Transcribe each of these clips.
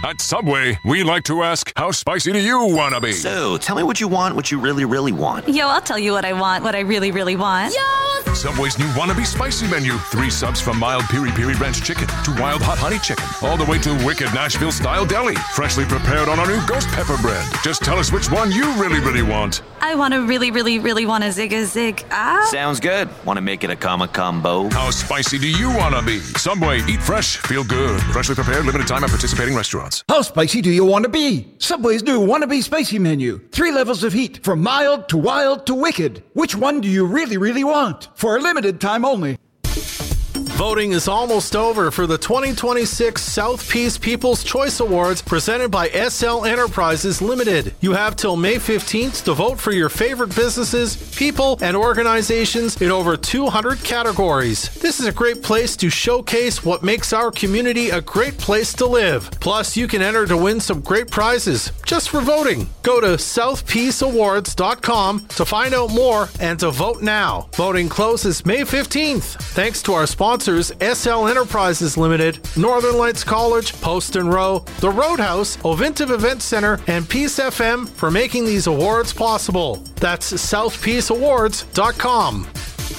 At Subway, we like to ask, how spicy do you want to be? So, tell me what you want, what you really, really want. Yo, I'll tell you what I want, what I really, really want. Yo! Subway's new Wannabe Spicy menu. 3 subs from mild piri-piri ranch chicken to wild hot honey chicken, all the way to wicked Nashville-style deli. Freshly prepared on our new ghost pepper bread. Just tell us which one you really, really want. I want to really, really, really want a zig. Ah? Sounds good. Want to make it a combo? How spicy do you want to be? Subway, eat fresh, feel good. Freshly prepared, limited time at participating restaurants. How spicy do you want to be? Subway's new Wannabe Spicy menu. 3 levels of heat, from mild to wild to wicked. Which one do you really, really want? For a limited time only. Voting is almost over for the 2026 South Peace People's Choice Awards presented by SL Enterprises Limited. You have till May 15th to vote for your favorite businesses, people, and organizations in over 200 categories. This is a great place to showcase what makes our community a great place to live. Plus, you can enter to win some great prizes just for voting. Go to southpeaceawards.com to find out more and to vote now. Voting closes May 15th. Thanks to our sponsors, SL Enterprises Limited, Northern Lights College, Post and Row, The Roadhouse, Ovintiv Event Center, and Peace FM for making these awards possible. That's southpeaceawards.com.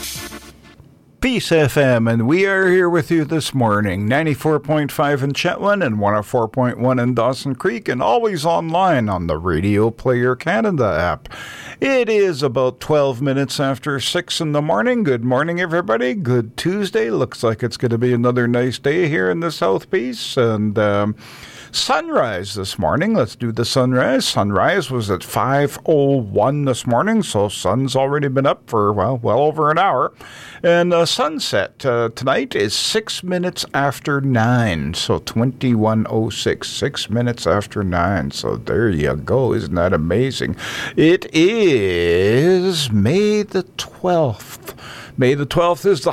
Peace FM, and we are here with you this morning, 94.5 in Chetwynd and 104.1 in Dawson Creek, and always online on the Radio Player Canada app. It is about 12 minutes after 6 in the morning. Good morning, everybody. Good Tuesday. Looks like it's going to be another nice day here in the South Peace, and sunrise this morning. Let's do the sunrise. Sunrise was at 5:01 this morning, so sun's already been up for, well over an hour. And sunset tonight is 6 minutes after 9, so 21:06, 6 minutes after 9. So there you go. Isn't that amazing? It is May the 12th. May the 12th is the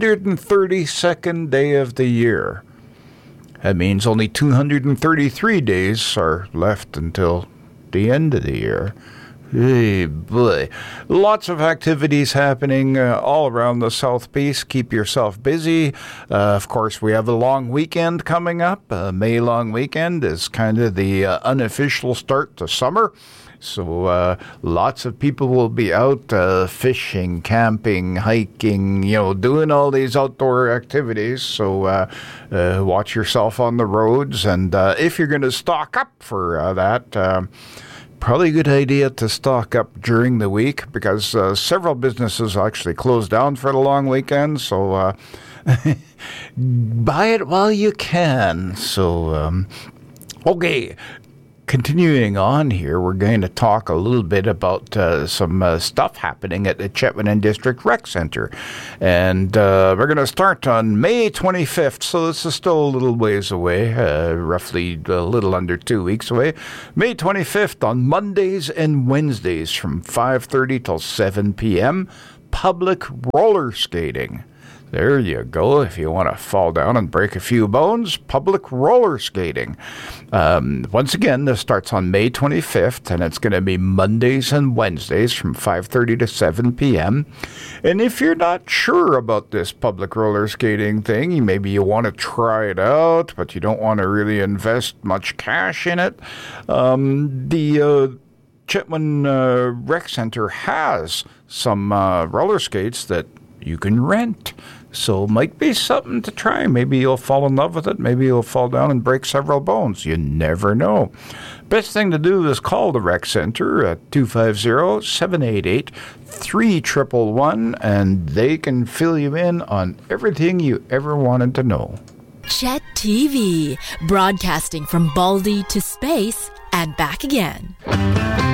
132nd day of the year. That means only 233 days are left until the end of the year. Hey, boy. Lots of activities happening all around the South Peace. Keep yourself busy. Of course, we have a long weekend coming up. May long weekend is kind of the unofficial start to summer. So lots of people will be out fishing, camping, hiking, doing all these outdoor activities. So watch yourself on the roads. And if you're going to stock up for that, probably a good idea to stock up during the week, because several businesses actually close down for the long weekend. So buy it while you can. So, okay. Continuing on here, we're going to talk a little bit about some stuff happening at the Chetwynd District Rec Center. And we're going to start on May 25th, so this is still a little ways away, roughly a little under 2 weeks away. May 25th on Mondays and Wednesdays from 5:30 till 7 p.m., public roller skating. There you go. If you want to fall down and break a few bones, public roller skating. Once again, this starts on May 25th, and it's going to be Mondays and Wednesdays from 5:30 to 7 p.m. And if you're not sure about this public roller skating thing, maybe you want to try it out, but you don't want to really invest much cash in it, the Chetwynd Rec Center has some roller skates that you can rent. So might be something to try. Maybe you'll fall in love with it. Maybe you'll fall down and break several bones. You never know. Best thing to do is call the Rec Center at 250-788-3111, and they can fill you in on everything you ever wanted to know. Chet TV, broadcasting from Baldy to space and back again.